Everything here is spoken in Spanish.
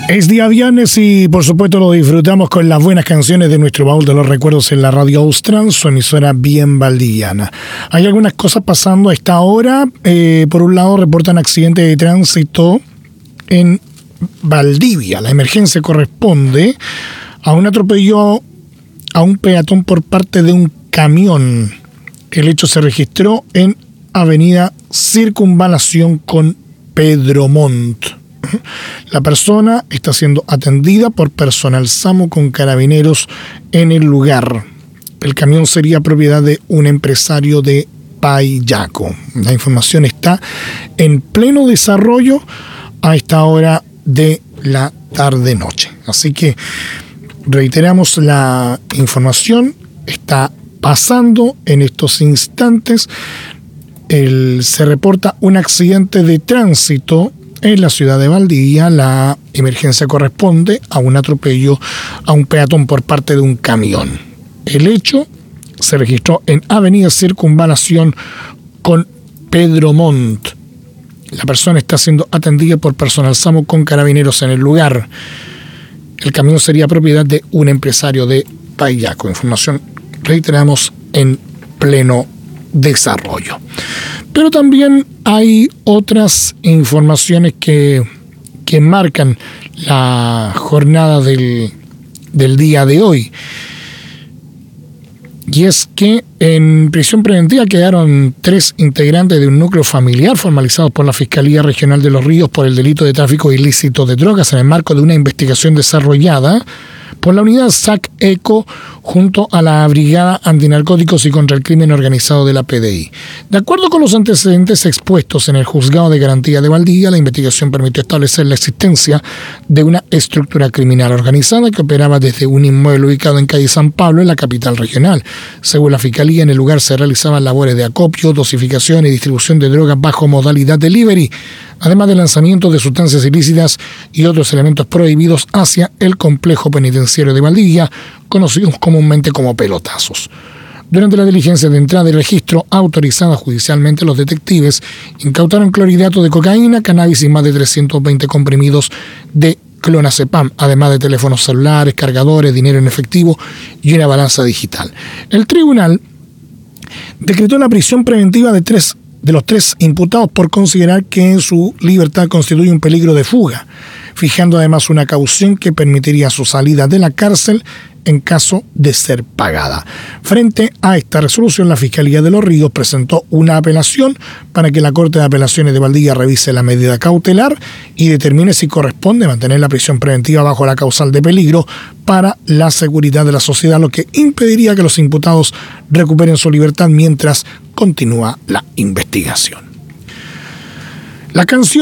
Es día viernes y por supuesto lo disfrutamos con las buenas canciones de nuestro baúl de los recuerdos en la Radio Austral, su emisora bien valdiviana. Hay algunas cosas pasando a esta hora. Por un lado reportan accidente de tránsito en Valdivia. La emergencia corresponde a un atropello a un peatón por parte de un camión. El hecho se registró en Avenida Circunvalación con Pedro Montt. La persona está siendo atendida por personal SAMU con carabineros en el lugar. El camión sería propiedad de un empresario de Payaco. La información está en pleno desarrollo a esta hora de la tarde-noche. Así que reiteramos, la información está pasando en estos instantes. Se reporta un accidente de tránsito en la ciudad de Valdivia. La emergencia corresponde a un atropello a un peatón por parte de un camión. El hecho se registró en Avenida Circunvalación con Pedro Montt. La persona está siendo atendida por personal SAMU con carabineros en el lugar. El camión sería propiedad de un empresario de Payaco. Información, reiteramos, en pleno desarrollo. Pero también hay otras informaciones que marcan la jornada del día de hoy. Y es que en prisión preventiva quedaron 3 integrantes de un núcleo familiar formalizados por la Fiscalía Regional de Los Ríos por el delito de tráfico ilícito de drogas en el marco de una investigación desarrollada por la unidad SAC-ECO junto a la Brigada Antinarcóticos y contra el Crimen Organizado de la PDI. De acuerdo con los antecedentes expuestos en el Juzgado de Garantía de Valdivia, la investigación permitió establecer la existencia de una estructura criminal organizada que operaba desde un inmueble ubicado en calle San Pablo, en la capital regional. Según la Fiscalía, en el lugar se realizaban labores de acopio, dosificación y distribución de drogas bajo modalidad delivery, además del lanzamiento de sustancias ilícitas y otros elementos prohibidos hacia el complejo penitenciario de Valdivia, conocidos comúnmente como pelotazos. Durante la diligencia de entrada y registro autorizada judicialmente, los detectives incautaron clorhidrato de cocaína, cannabis y más de 320 comprimidos de clonazepam, además de teléfonos celulares, cargadores, dinero en efectivo y una balanza digital. El tribunal decretó la prisión preventiva de los 3 imputados por considerar que su libertad constituye un peligro de fuga, fijando además una caución que permitiría su salida de la cárcel en caso de ser pagada. Frente a esta resolución, la Fiscalía de Los Ríos presentó una apelación para que la Corte de Apelaciones de Valdivia revise la medida cautelar y determine si corresponde mantener la prisión preventiva bajo la causal de peligro para la seguridad de la sociedad, lo que impediría que los imputados recuperen su libertad mientras continúa la investigación. La canción